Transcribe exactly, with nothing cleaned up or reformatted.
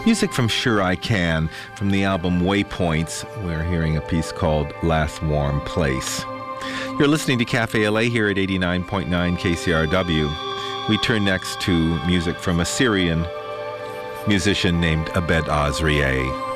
Music from Sure I Can, from the album Waypoints. We're hearing a piece called Last Warm Place. You're listening to Cafe L A here at eighty-nine point nine K C R W. We turn next to music from a Syrian musician named Abed Azrieh.